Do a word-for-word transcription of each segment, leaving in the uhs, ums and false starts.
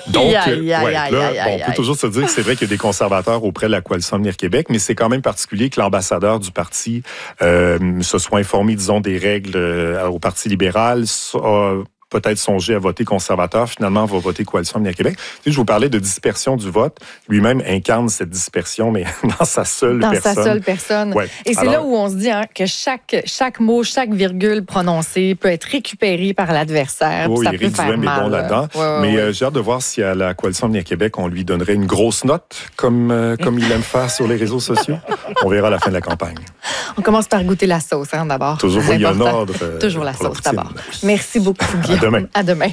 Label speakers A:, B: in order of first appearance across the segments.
A: Donc,
B: aïe, aïe,
A: ouais,
B: aïe,
A: là,
B: aïe,
A: bon,
B: aïe,
A: on peut toujours se dire que c'est vrai qu'il y a des conservateurs auprès de la Coalition Avenir Québec, mais c'est quand même particulier que l'ambassadeur du parti euh, se soit informé, disons, des règles euh, au Parti libéral, a peut-être songer à voter conservateur, finalement va voter Coalition Avenir Québec. Tu sais, je vous parlais de dispersion du vote. Lui-même incarne cette dispersion, mais dans sa seule
B: dans
A: personne.
B: Dans sa seule personne.
A: Ouais.
B: Et c'est Alors, là où on se dit hein, que chaque, chaque mot, chaque virgule prononcée peut être récupérée par l'adversaire.
A: Oui,
B: ça
A: Éric Duhaime est bon là-dedans.
B: Ouais, ouais,
A: mais
B: ouais.
A: Euh, j'ai hâte de voir si à la Coalition Avenir Québec, on lui donnerait une grosse note, comme, euh, comme il aime faire sur les réseaux sociaux. On verra à la fin de la campagne.
B: On commence par goûter la sauce, hein, d'abord.
A: Toujours, il y a un ordre. Euh,
B: Toujours la sauce, la d'abord. Merci beaucoup, Guillaume.
A: À demain.
B: À demain.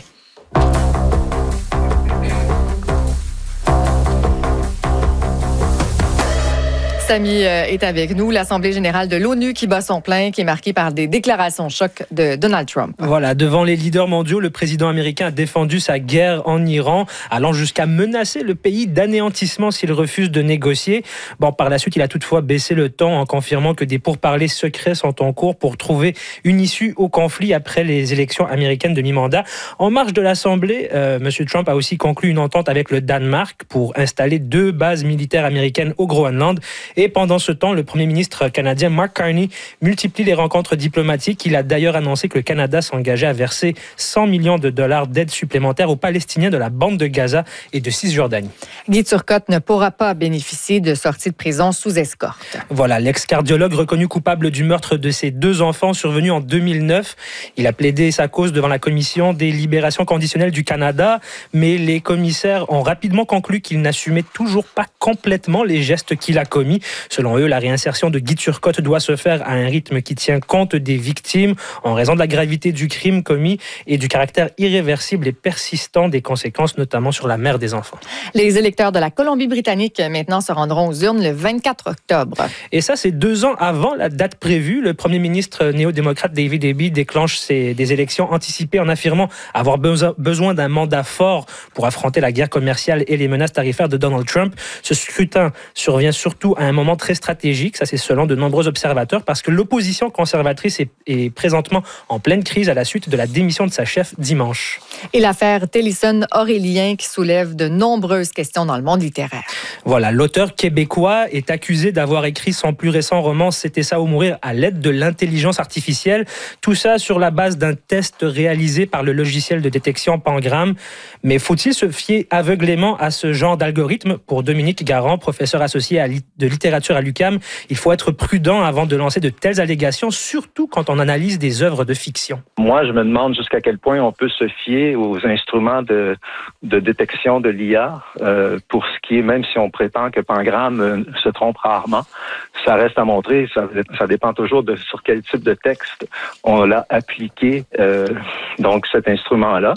B: Samy est avec nous, l'Assemblée générale de l'ONU qui bat son plein, qui est marquée par des déclarations choc de Donald Trump.
C: Voilà, devant les leaders mondiaux, le président américain a défendu sa guerre en Iran, allant jusqu'à menacer le pays d'anéantissement s'il refuse de négocier. Bon, par la suite, il a toutefois baissé le ton en confirmant que des pourparlers secrets sont en cours pour trouver une issue au conflit après les élections américaines de mi-mandat. En marge de l'Assemblée, euh, M. Trump a aussi conclu une entente avec le Danemark pour installer deux bases militaires américaines au Groenland. Et pendant ce temps, le premier ministre canadien Mark Carney multiplie les rencontres diplomatiques. Il a d'ailleurs annoncé que le Canada s'engageait à verser cent millions de dollars d'aide supplémentaire aux Palestiniens de la bande de Gaza et de Cisjordanie.
B: Guy Turcotte ne pourra pas bénéficier de sortie de prison sous escorte.
C: Voilà, l'ex-cardiologue reconnu coupable du meurtre de ses deux enfants survenu en deux mille neuf. Il a plaidé sa cause devant la Commission des libérations conditionnelles du Canada, mais les commissaires ont rapidement conclu qu'il n'assumait toujours pas complètement les gestes qu'il a commis. Selon eux, la réinsertion de Guy Turcotte doit se faire à un rythme qui tient compte des victimes en raison de la gravité du crime commis et du caractère irréversible et persistant des conséquences, notamment sur la mère des enfants.
B: Les électeurs de la Colombie-Britannique maintenant se rendront aux urnes le vingt-quatre octobre.
C: Et ça, c'est deux ans avant la date prévue. Le premier ministre néo-démocrate David Eby déclenche ses, des élections anticipées en affirmant avoir besoin d'un mandat fort pour affronter la guerre commerciale et les menaces tarifaires de Donald Trump. Ce scrutin survient surtout à un moment très stratégique, ça c'est selon de nombreux observateurs, parce que l'opposition conservatrice est, est présentement en pleine crise à la suite de la démission de sa chef dimanche.
B: Et l'affaire Télisson-Aurélien qui soulève de nombreuses questions dans le monde littéraire.
C: Voilà, l'auteur québécois est accusé d'avoir écrit son plus récent roman « C'était ça ou mourir » à l'aide de l'intelligence artificielle. Tout ça sur la base d'un test réalisé par le logiciel de détection Pangram. Mais faut-il se fier aveuglément à ce genre d'algorithme? Pour Dominique Garand, professeur associé à li- de littérature à l'U Q A M, il faut être prudent avant de lancer de telles allégations, surtout quand on analyse des œuvres de fiction.
D: Moi, je me demande jusqu'à quel point on peut se fier aux instruments de, de détection de l'I A euh, pour ce qui est, même si on prétend que Pangram euh, se trompe rarement, ça reste à montrer, ça, ça dépend toujours de sur quel type de texte on l'a appliqué, euh, donc cet instrument-là.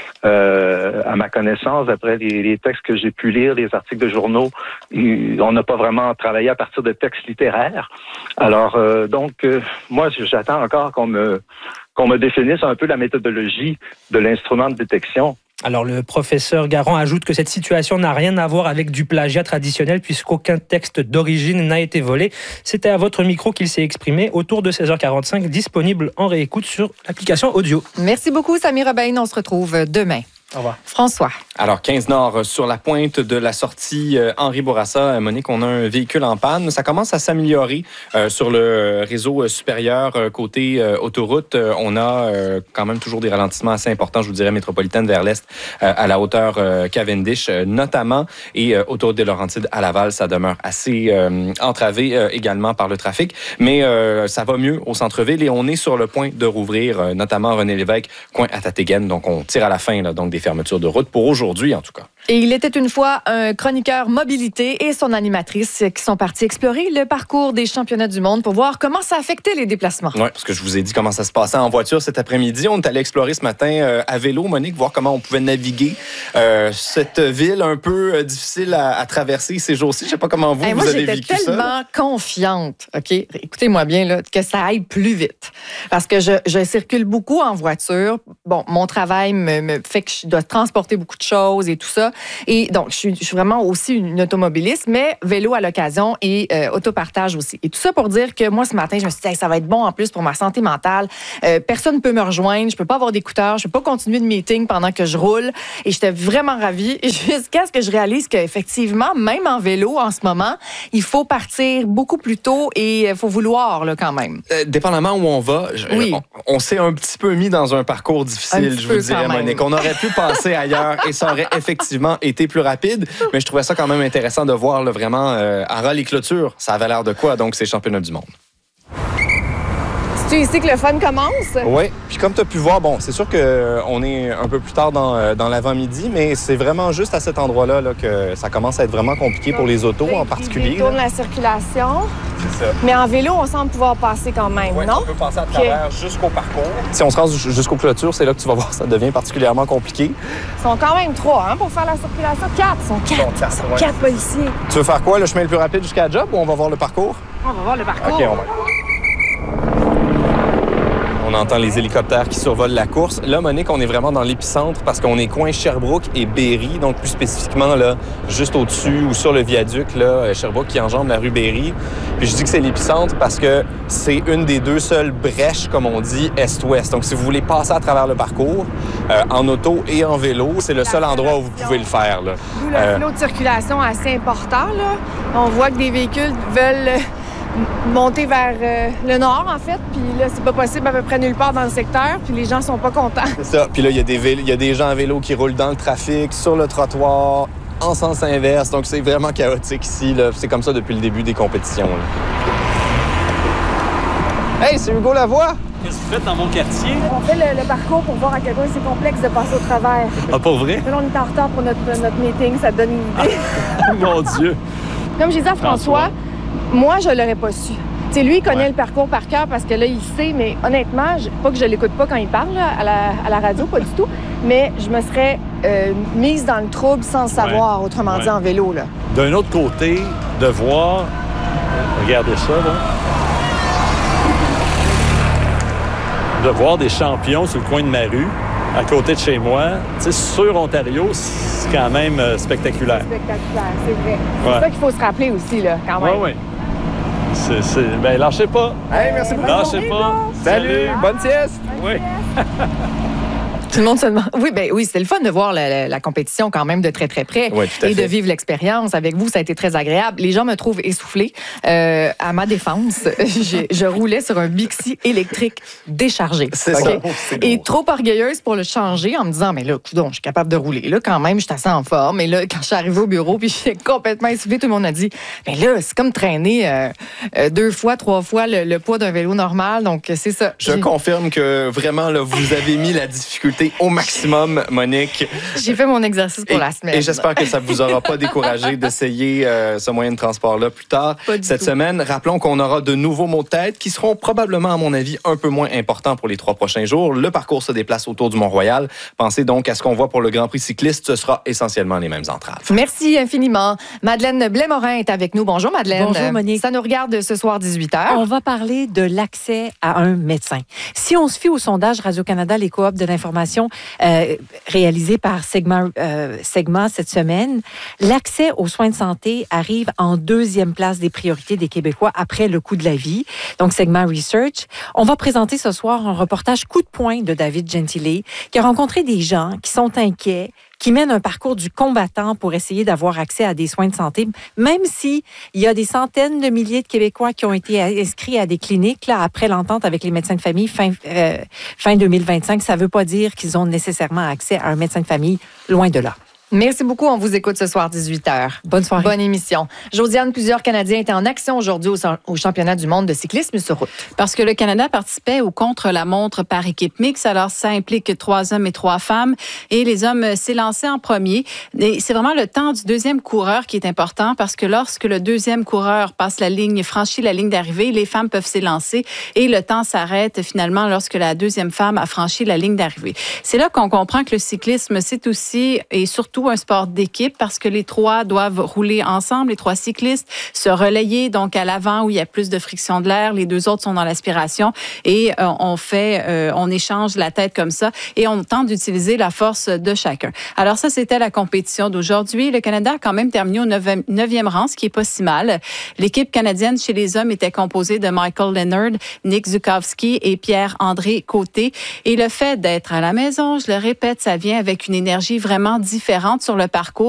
D: Euh, à ma connaissance, après les, les textes que j'ai pu lire, les articles de journaux, on n'a pas vraiment travaillé à partir de textes littéraires. Alors, euh, donc, euh, moi, j'attends encore qu'on me, qu'on me définisse un peu la méthodologie de l'instrument de détection.
C: Alors, le professeur Garand ajoute que cette situation n'a rien à voir avec du plagiat traditionnel puisqu'aucun texte d'origine n'a été volé. C'était à votre micro qu'il s'est exprimé autour de seize heures quarante-cinq, disponible en réécoute sur l'application audio.
B: Merci beaucoup, Samy Robin. On se retrouve demain.
C: Au revoir.
B: François.
E: Alors, quinze Nord, sur la pointe de la sortie Henri Bourassa. Monique, on a un véhicule en panne. Ça commence à s'améliorer euh, sur le réseau supérieur euh, côté euh, autoroute. Euh, on a euh, quand même toujours des ralentissements assez importants, je vous dirais, métropolitaine vers l'est, euh, à la hauteur euh, Cavendish, euh, notamment. Et euh, autoroute des Laurentides à Laval, ça demeure assez euh, entravé euh, également par le trafic. Mais euh, ça va mieux au centre-ville et on est sur le point de rouvrir, euh, notamment René Lévesque, coin à Tatégen. Donc, on tire à la fin, là, donc des fermetures de route pour aujourd'hui, en tout cas.
B: Et il était une fois un chroniqueur mobilité et son animatrice qui sont partis explorer le parcours des championnats du monde pour voir comment ça affectait les déplacements.
E: Oui, parce que je vous ai dit comment ça se passait en voiture cet après-midi. On est allé explorer ce matin euh, à vélo, Monique, voir comment on pouvait naviguer euh, cette ville un peu euh, difficile à, à traverser ces jours-ci. Je ne sais pas comment vous,
B: hey,
E: vous
B: moi,
E: avez vécu ça.
B: Moi, j'étais tellement confiante, OK? Écoutez-moi bien, là, que ça aille plus vite. Parce que je, je circule beaucoup en voiture. Bon, mon travail me, me fait que je dois transporter beaucoup de choses et tout ça. Et donc, je suis, je suis vraiment aussi une automobiliste, mais vélo à l'occasion et euh, autopartage aussi. Et tout ça pour dire que moi, ce matin, je me suis dit, hey, ça va être bon en plus pour ma santé mentale. Euh, personne ne peut me rejoindre, je peux pas avoir d'écouteurs, je peux pas continuer de meeting pendant que je roule. Et j'étais vraiment ravie jusqu'à ce que je réalise qu'effectivement, même en vélo en ce moment, il faut partir beaucoup plus tôt et il faut vouloir là, quand même.
E: Euh, dépendamment où on va, je,
B: oui.
E: on, on s'est un petit peu mis dans un parcours difficile, je vous dirais, Monique. On aurait pu passer ailleurs et ça aurait effectivement été plus rapide, mais je trouvais ça quand même intéressant de voir là, vraiment euh, à ras les clôtures, ça avait l'air de quoi, donc ces championnats du monde.
B: C'est ici que le fun commence?
E: Oui, puis comme tu as pu voir, bon, c'est sûr qu'on est un peu plus tard dans, dans l'avant-midi, mais c'est vraiment juste à cet endroit-là là, que ça commence à être vraiment compliqué donc, pour les autos en particulier.
B: Il tourne la circulation.
E: C'est ça.
B: Mais en vélo, on semble pouvoir passer quand même,
E: ouais,
B: non?
E: On peut passer à travers okay. jusqu'au parcours. Si on se rend jusqu'aux clôtures, c'est là que tu vas voir, ça devient particulièrement compliqué.
B: Ils sont quand même trois hein, pour faire la circulation. Quatre, ils sont quatre. Ils sont quatre, ils sont ouais. quatre policiers.
E: Tu veux faire quoi, le chemin le plus rapide jusqu'à la job ou on va voir le parcours?
B: On va voir le parcours.
E: OK, on va. On entend les hélicoptères qui survolent la course. Là, Monique, on est vraiment dans l'épicentre parce qu'on est coin Sherbrooke et Berry, donc plus spécifiquement là, juste au-dessus ou sur le viaduc, là, Sherbrooke qui enjambe la rue Berry. Puis je dis que c'est l'épicentre parce que c'est une des deux seules brèches, comme on dit, est-ouest. Donc si vous voulez passer à travers le parcours, euh, en auto et en vélo, c'est le seul endroit où vous pouvez le faire. Là.
B: D'où le euh... flot de circulation assez important. Là. On voit que des véhicules veulent monter vers euh, le nord, en fait. Puis là, c'est pas possible à peu près nulle part dans le secteur. Puis les gens sont pas contents.
E: C'est ça. Puis là, il y a des vél- il y a des gens à vélo qui roulent dans le trafic, sur le trottoir, en sens inverse. Donc, c'est vraiment chaotique ici. Là. C'est comme ça depuis le début des compétitions. Là. Hey, c'est Hugo Lavoie!
F: Qu'est-ce que vous faites dans mon quartier?
B: On fait le, le parcours pour voir à quel point c'est complexe de passer au travers.
F: Ah, pas vrai?
B: Là, on est en retard pour notre, notre meeting. Ça te donne une idée.
F: Ah, mon Dieu!
B: Comme j'ai dit à François, François. Moi, je l'aurais pas su. T'sais, lui, il connaît ouais. le parcours par cœur parce que là, il sait, mais honnêtement, je, pas que je l'écoute pas quand il parle là, à, la, à la radio, pas du tout, mais je me serais euh, mise dans le trouble sans le savoir, ouais. autrement ouais. dit, en vélo. Là.
F: D'un autre côté, de voir, regardez ça, là, de voir des champions sur le coin de ma rue, à côté de chez moi, tu sais, sur Ontario, c'est quand même euh, spectaculaire.
B: Spectaculaire, c'est vrai.
F: Ouais.
B: C'est ça qu'il faut se rappeler aussi, là, quand même.
F: Oui, oui. C'est, c'est... Ben, lâchez pas.
E: Hey, merci beaucoup.
F: Lâchez pas.
E: Salut. Salut. Bonne sieste.
F: Oui.
B: Tout le monde se demande. Oui, ben oui, c'était le fun de voir la, la, la compétition quand même de très, très près
E: oui, tout à
B: et
E: fait.
B: de vivre l'expérience avec vous. Ça a été très agréable. Les gens me trouvent essoufflée. Euh, à ma défense, je, je roulais sur un Bixi électrique déchargé.
E: C'est
B: okay?
E: ça. C'est
B: et trop orgueilleuse pour le changer en me disant, mais là, coudonc, je suis capable de rouler. Là, quand même, je suis assez en forme. Et là, quand je suis arrivée au bureau, puis j'étais complètement essoufflée, tout le monde a dit, mais là, c'est comme traîner euh, euh, deux fois, trois fois le, le poids d'un vélo normal. Donc, c'est ça.
E: Je J'ai... confirme que vraiment, là, vous avez mis la difficulté au maximum. Monique.
B: J'ai fait mon exercice pour
E: et,
B: la semaine.
E: Et j'espère que ça ne vous aura pas découragé d'essayer euh, ce moyen de transport-là plus tard cette tout. semaine. Rappelons qu'on aura de nouveaux mots de tête qui seront probablement, à mon avis, un peu moins importants pour les trois prochains jours. Le parcours se déplace autour du Mont-Royal. Pensez donc à ce qu'on voit pour le Grand Prix cycliste. Ce sera essentiellement les mêmes entraves.
B: Merci infiniment. Madeleine Blais-Morin est avec nous. Bonjour, Madeleine.
G: Bonjour, Monique.
B: Ça nous regarde ce soir dix-huit heures.
G: On va parler de l'accès à un médecin. Si on se fie au sondage Radio-Canada, les coops de l'information, euh, réalisé par Segma, euh, Segma cette semaine, l'accès aux soins de santé arrive en deuxième place des priorités des Québécois après le coût de la vie. Donc, Segma Research. On va présenter ce soir un reportage coup de poing de David Gentile qui a rencontré des gens qui sont inquiets, qui mènent un parcours du combattant pour essayer d'avoir accès à des soins de santé, même si il y a des centaines de milliers de Québécois qui ont été inscrits à des cliniques là, après l'entente avec les médecins de famille fin, euh, fin deux mille vingt-cinq. Ça ne veut pas dire qu'ils ont nécessairement accès à un médecin de famille, loin de là.
B: Merci beaucoup. On vous écoute ce soir, dix-huit heures.
G: Bonne soirée.
B: Bonne émission. Josiane, plusieurs Canadiens étaient en action aujourd'hui au, au championnat du monde de cyclisme sur route.
H: Parce que le Canada participait au contre-la-montre par équipe mixte. Alors, ça implique trois hommes et trois femmes. Et les hommes s'élançaient en premier. Et c'est vraiment le temps du deuxième coureur qui est important parce que lorsque le deuxième coureur passe la ligne, franchit la ligne d'arrivée, les femmes peuvent s'élancer et le temps s'arrête finalement lorsque la deuxième femme a franchi la ligne d'arrivée. C'est là qu'on comprend que le cyclisme, c'est aussi et surtout surtout un sport d'équipe parce que les trois doivent rouler ensemble, les trois cyclistes, se relayer donc à l'avant où il y a plus de friction de l'air. Les deux autres sont dans l'aspiration et euh, on fait, euh, on échange la tête comme ça et on tente d'utiliser la force de chacun. Alors ça, c'était la compétition d'aujourd'hui. Le Canada a quand même terminé au neuvième rang, ce qui est pas si mal. L'équipe canadienne chez les hommes était composée de Michael Leonard, Nick Zukowski et Pierre-André Côté. Et le fait d'être à la maison, je le répète, ça vient avec une énergie vraiment différente sur le parcours.